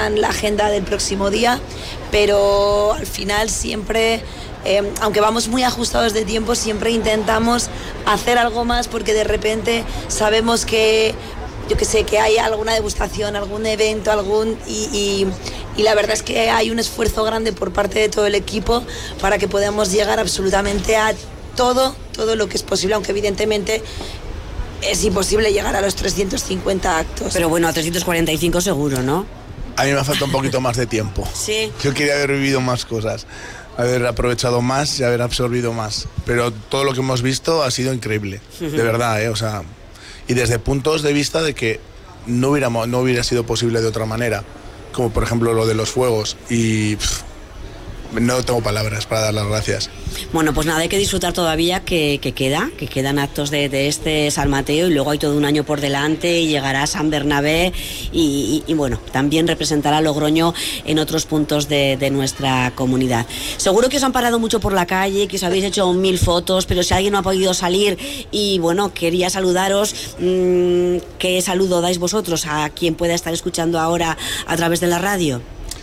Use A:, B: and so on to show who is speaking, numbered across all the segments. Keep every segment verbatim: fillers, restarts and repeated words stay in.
A: marcan la agenda del próximo día, pero al final siempre, eh, aunque vamos muy ajustados de tiempo, siempre intentamos hacer algo más porque de repente sabemos que, yo que sé, que hay alguna degustación, algún evento, algún y, y, y la verdad es que hay un esfuerzo grande por parte de todo el equipo para que podamos llegar absolutamente a todo, todo lo que es posible, aunque evidentemente es imposible llegar a los trescientos cincuenta actos.
B: Pero bueno, a trescientos cuarenta y cinco seguro, ¿no?
C: A mí me falta un poquito más de tiempo.
B: Sí.
C: Yo quería haber vivido más cosas, haber aprovechado más y haber absorbido más. Pero todo lo que hemos visto ha sido increíble, de verdad, ¿eh? O sea, y desde puntos de vista de que no hubiera, no hubiera sido posible de otra manera, como por ejemplo lo de los fuegos. Y pff, no tengo palabras para dar las gracias.
B: Bueno, pues nada, hay que disfrutar todavía que, que queda, que quedan actos de, de este San Mateo y luego hay todo un año por delante y llegará San Bernabé y, y, y bueno, también representará Logroño en otros puntos de, de nuestra comunidad. Seguro que os han parado mucho por la calle, que os habéis hecho mil fotos, pero si alguien no ha podido salir y bueno, quería saludaros, mmm, ¿qué saludo dais vosotros a quien pueda estar escuchando ahora a través de la radio?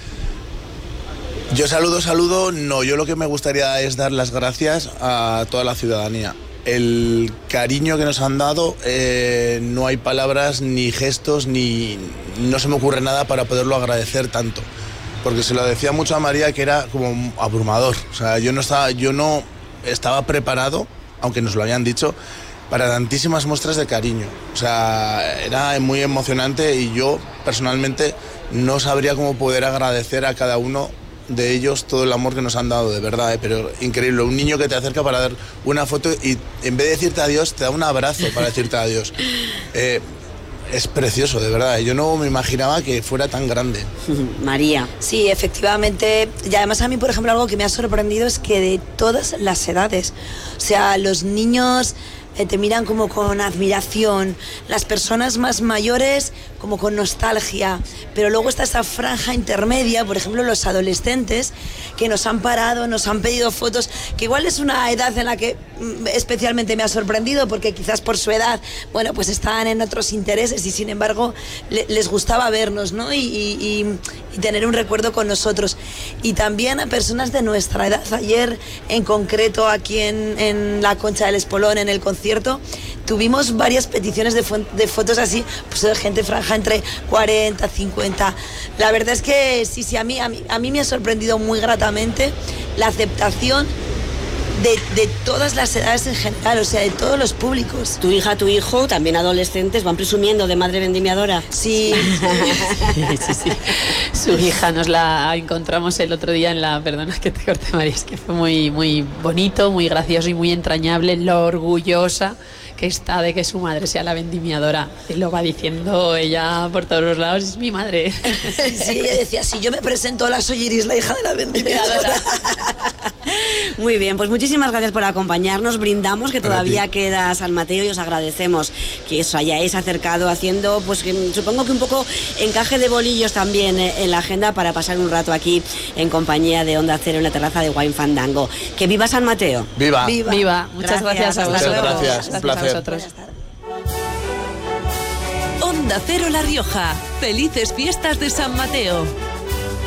C: Yo saludo, saludo, no, yo lo que me gustaría es dar las gracias a toda la ciudadanía. El cariño que nos han dado, eh, no hay palabras, ni gestos, ni no se me ocurre nada para poderlo agradecer tanto. Porque se lo decía mucho a María que era como abrumador. O sea, yo no estaba, yo no estaba preparado, aunque nos lo habían dicho, para tantísimas muestras de cariño. O sea, era muy emocionante y yo personalmente no sabría cómo poder agradecer a cada uno de ellos todo el amor que nos han dado, de verdad, ¿eh? Pero increíble, un niño que te acerca para dar una foto y en vez de decirte adiós te da un abrazo para decirte adiós. Eh, es precioso, de verdad, yo no me imaginaba que fuera tan grande.
B: María.
A: Sí, efectivamente, y además a mí, por ejemplo, algo que me ha sorprendido es que de todas las edades, o sea, los niños eh, te miran como con admiración, las personas más mayores como con nostalgia, pero luego está esa franja intermedia, por ejemplo los adolescentes que nos han parado, nos han pedido fotos, que igual es una edad en la que mm, especialmente me ha sorprendido porque quizás por su edad, bueno, pues estaban en otros intereses y sin embargo le, les gustaba vernos, ¿no? Y, y, y tener un recuerdo con nosotros. Y también a personas de nuestra edad. Ayer en concreto aquí en, en la Concha del Espolón, en el concierto, tuvimos varias peticiones de, fo- de fotos así, pues de gente franja entre cuarenta, cincuenta. La verdad es que sí, sí, a mí, a mí, a mí me ha sorprendido muy gratamente la aceptación de, de todas las edades en general, o sea, de todos los públicos.
B: Tu hija, tu hijo, también adolescentes, van presumiendo de madre vendimiadora.
A: Sí.
D: Sí, sí, sí. Su hija nos la encontramos el otro día en la... Perdona que te corte, María, es que fue muy, muy bonito, muy gracioso y muy entrañable, lo orgullosa que está de que su madre sea la vendimiadora. Y lo va diciendo ella por todos los lados, es mi madre.
A: Sí, ella decía, si yo me presento, hola, soy Iris, la hija de la vendimiadora.
B: Muy bien, pues muchísimas gracias por acompañarnos, brindamos que todavía queda San Mateo y os agradecemos que os hayáis acercado haciendo, pues que, supongo que un poco encaje de bolillos también en la agenda para pasar un rato aquí en compañía de Onda Cero en la terraza de Wine Fandango. ¡Que viva San Mateo!
C: ¡Viva!
A: Viva.
D: Viva, muchas gracias,
B: Gracias,
D: a
C: muchas
D: vosotros.
C: gracias, un placer.
D: A vosotros.
E: Onda Cero La Rioja. Felices fiestas de San Mateo.